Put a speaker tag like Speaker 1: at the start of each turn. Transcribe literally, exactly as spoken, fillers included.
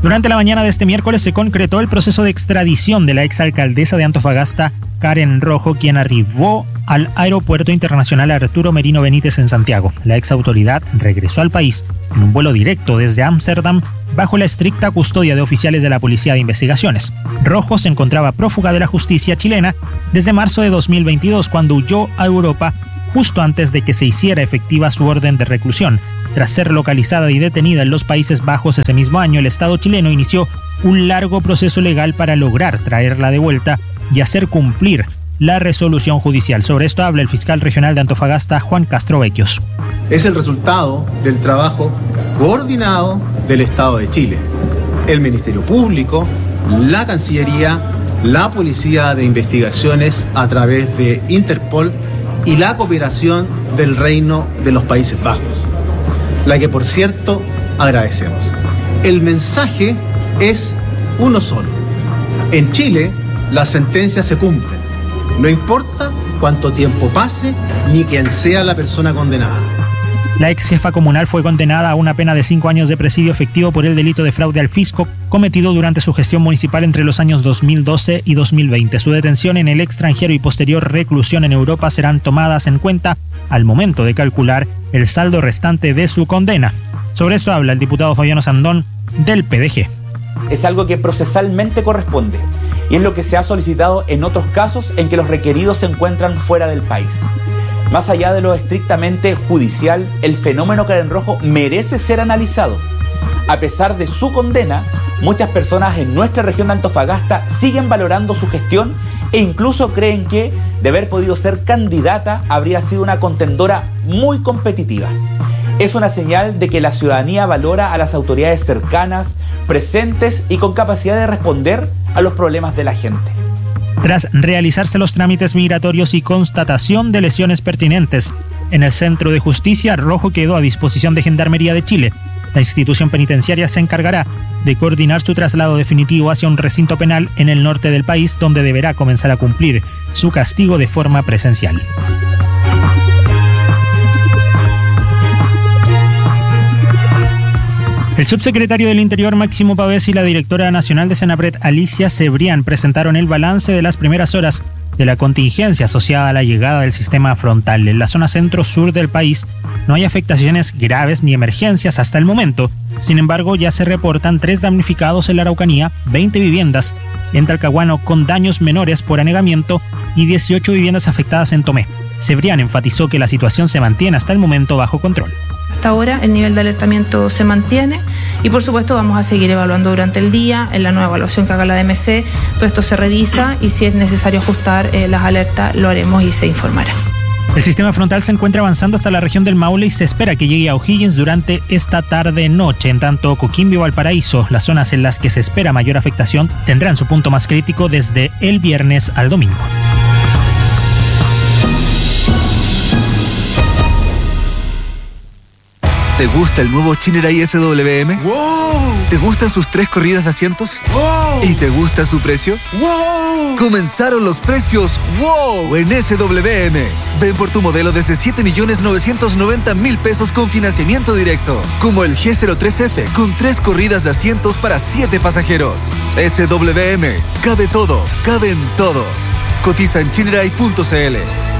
Speaker 1: Durante la mañana de este miércoles se concretó el proceso de extradición de la exalcaldesa de Antofagasta, Karen Rojo, quien arribó al Aeropuerto Internacional Arturo Merino Benítez en Santiago. La exautoridad regresó al país en un vuelo directo desde Ámsterdam bajo la estricta custodia de oficiales de la Policía de Investigaciones. Rojo se encontraba prófuga de la justicia chilena desde marzo de dos mil veintidós, cuando huyó a Europa justo antes de que se hiciera efectiva su orden de reclusión. Tras ser localizada y detenida en los Países Bajos ese mismo año, el Estado chileno inició un largo proceso legal para lograr traerla de vuelta y hacer cumplir la resolución judicial. Sobre esto habla el fiscal regional de Antofagasta, Juan Castro Vecchios.
Speaker 2: Es el resultado del trabajo coordinado del Estado de Chile, el Ministerio Público, la Cancillería, la Policía de Investigaciones a través de Interpol y la cooperación del Reino de los Países Bajos, la que, por cierto, agradecemos. El mensaje es uno solo. En Chile, las sentencias se cumplen. No importa cuánto tiempo pase ni quién sea la persona condenada.
Speaker 1: La ex jefa comunal fue condenada a una pena de cinco años de presidio efectivo por el delito de fraude al fisco cometido durante su gestión municipal entre los años dos mil doce y dos mil veinte. Su detención en el extranjero y posterior reclusión en Europa serán tomadas en cuenta al momento de calcular el saldo restante de su condena. Sobre esto habla el diputado Fabiano Sandón del P D G.
Speaker 3: Es algo que procesalmente corresponde y es lo que se ha solicitado en otros casos en que los requeridos se encuentran fuera del país. Más allá de lo estrictamente judicial, el fenómeno Karen Rojo merece ser analizado. A pesar de su condena, muchas personas en nuestra región de Antofagasta siguen valorando su gestión e incluso creen que, de haber podido ser candidata, habría sido una contendora muy competitiva. Es una señal de que la ciudadanía valora a las autoridades cercanas, presentes y con capacidad de responder a los problemas de la gente.
Speaker 1: Tras realizarse los trámites migratorios y constatación de lesiones pertinentes en el Centro de Justicia, Rojo quedó a disposición de Gendarmería de Chile. La institución penitenciaria se encargará de coordinar su traslado definitivo hacia un recinto penal en el norte del país, donde deberá comenzar a cumplir su castigo de forma presencial. El subsecretario del Interior, Máximo Pavés, y la directora nacional de Senapred, Alicia Cebrián, presentaron el balance de las primeras horas de la contingencia asociada a la llegada del sistema frontal. En la zona centro-sur del país no hay afectaciones graves ni emergencias hasta el momento. Sin embargo, ya se reportan tres damnificados en la Araucanía, veinte viviendas en Talcahuano con daños menores por anegamiento y dieciocho viviendas afectadas en Tomé. Cebrián enfatizó que la situación se mantiene hasta el momento bajo control.
Speaker 4: Hasta ahora el nivel de alertamiento se mantiene y por supuesto vamos a seguir evaluando durante el día. En la nueva evaluación que haga la D M C, todo esto se revisa y si es necesario ajustar eh, las alertas lo haremos y se informará.
Speaker 1: El sistema frontal se encuentra avanzando hasta la región del Maule y se espera que llegue a O'Higgins durante esta tarde-noche. En tanto, Coquimbo y Valparaíso, las zonas en las que se espera mayor afectación, tendrán su punto más crítico desde el viernes al domingo.
Speaker 5: ¿Te gusta el nuevo Chinerai S W M?
Speaker 6: ¡Wow!
Speaker 5: ¿Te gustan sus tres corridas de asientos?
Speaker 6: ¡Wow!
Speaker 5: ¿Y te gusta su precio?
Speaker 6: ¡Wow!
Speaker 5: Comenzaron los precios ¡wow! En S W M. Ven por tu modelo desde siete millones novecientos noventa mil pesos con financiamiento directo. Como el G cero tres F con tres corridas de asientos para siete pasajeros. S W M. Cabe todo. Caben todos. Cotiza en chinerai punto c l.